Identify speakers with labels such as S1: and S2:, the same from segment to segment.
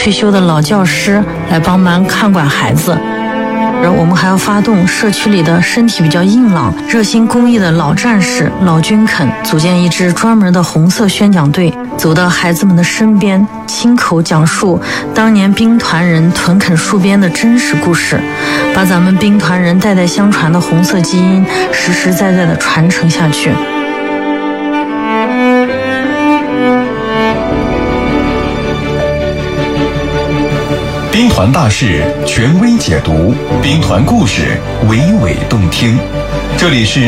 S1: 退休的老教师来帮忙看管孩子。我们还要发动社区里的身体比较硬朗、热心公益的老战士、老军肯，组建一支专门的红色宣讲队，走到孩子们的身边，亲口讲述当年兵团人屯垦戍边的真实故事，把咱们兵团人代代相传的红色基因实实在在地传承下去。
S2: 兵团大事权威解读，兵团故事娓娓动听。这里是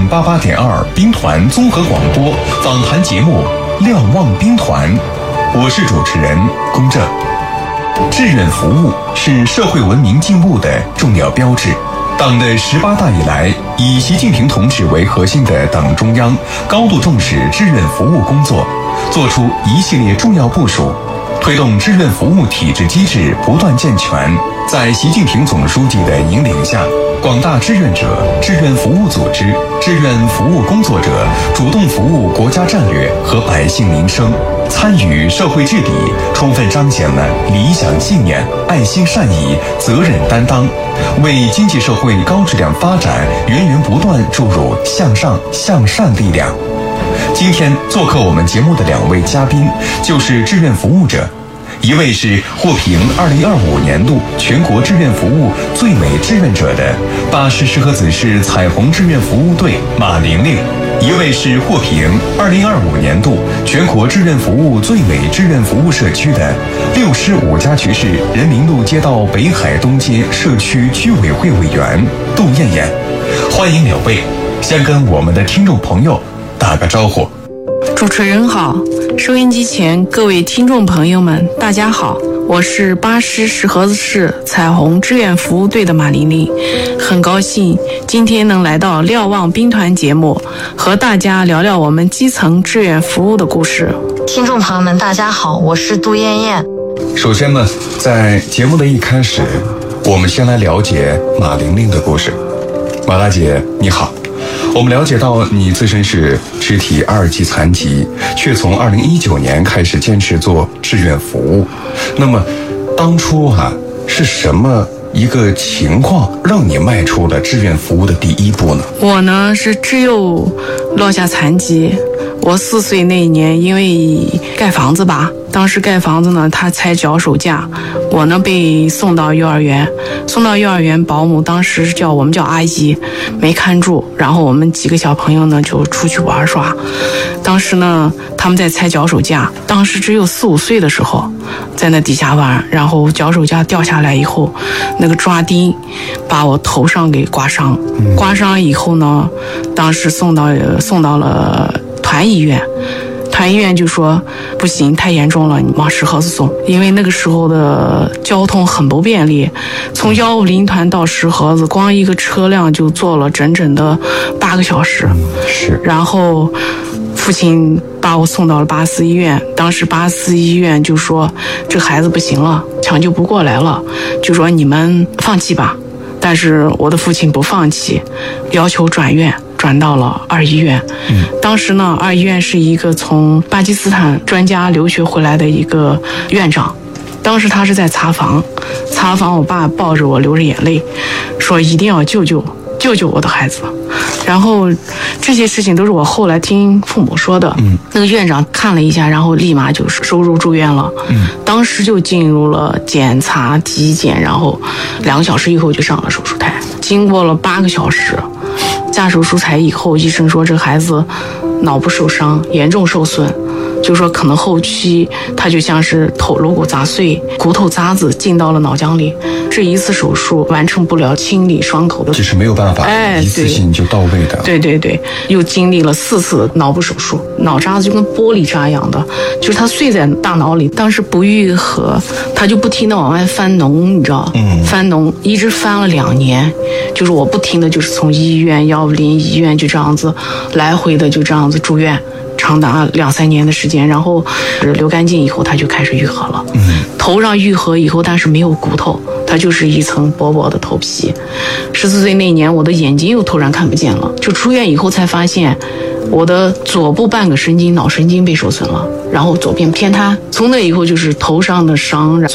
S2: FM88.2 兵团综合广播访谈节目《瞭望兵团》，我是主持人龚正。志愿服务是社会文明进步的重要标志。党的18大以来，以习近平同志为核心的党中央高度重视志愿服务工作，作出一系列重要部署，推动志愿服务体制机制不断健全。在习近平总书记的引领下，广大志愿者、志愿服务组织、志愿服务工作者主动服务国家战略和百姓民生，参与社会治理，充分彰显了理想信念、爱心善意、责任担当，为经济社会高质量发展源源不断注入向上向善力量。今天做客我们节目的2位嘉宾就是志愿服务者，一位是获评2025年度全国志愿服务最美志愿者的巴师石河子市彩虹志愿服务队马玲玲，一位是获评2025年度全国志愿服务最美志愿服务社区的6市5家渠市人民路街道北海东街社区居委会委员杜艳艳。欢迎2位，先跟我们的听众朋友打个招呼。
S3: 主持人好，收音机前各位听众朋友们大家好，我是巴师石河子市彩虹志愿服务队的马玲玲，很高兴今天能来到瞭望兵团节目，和大家聊聊我们基层志愿服务的故事。
S1: 听众朋友们大家好，我是杜艳艳。
S2: 首先呢，在节目的一开始，我们先来了解马玲玲的故事。马大姐你好，我们了解到你自身是肢体2级残疾，却从2019年开始坚持做志愿服务。那么当初是什么一个情况让你迈出了志愿服务的第一步呢？
S3: 我呢是只有落下残疾，我4岁那一年因为盖房子吧，当时盖房子呢他拆脚手架，我呢被送到幼儿园，保姆当时我们叫阿姨，没看住，然后我们几个小朋友呢就出去玩耍。当时呢他们在拆脚手架，当时只有4、5岁的时候，在那底下玩，然后脚手架掉下来以后，那个抓钉把我头上给刮伤，刮伤以后呢，当时送到了团医院。团医院就说不行，太严重了，你往石河子送。因为那个时候的交通很不便利，从150团到石河子，光一个车辆就坐了整整的8个小时。
S2: 是。
S3: 然后父亲把我送到了巴斯医院，当时巴斯医院就说这孩子不行了，抢救不过来了，就说你们放弃吧。但是我的父亲不放弃，要求转院，转到了2医院。当时呢2医院是一个从巴基斯坦专家留学回来的一个院长，当时他是在查房，我爸抱着我流着眼泪说一定要救救我的孩子。然后这些事情都是我后来听父母说的。那个院长看了一下，然后立马就收入住院了。当时就进入了检查体检，然后2个小时以后就上了手术台。经过了8个小时，下手术台以后，医生说这个孩子脑部受伤，严重受损，就说可能后期他就像是颅骨砸碎，骨头渣子进到了脑浆里，这一次手术完成不了清理伤口的，
S2: 就是没有办法一次性就到位的。
S3: 对，又经历了4次脑部手术，脑渣子就跟玻璃渣一样的，就是它碎在大脑里，当时不愈合，他就不停的往外翻脓，你知道，翻脓一直翻了2年，就是我不停的就是从医院150医院就这样子来回的就这样子住院，长达2、3年的时间，然后流干净以后，它就开始愈合了。头上愈合以后，但是没有骨头，它就是一层薄薄的头皮。14岁那年，我的眼睛又突然看不见了，就出院以后才发现，我的左部半个神经脑神经被受损了，然后左边偏瘫。从那以后就是头上的伤。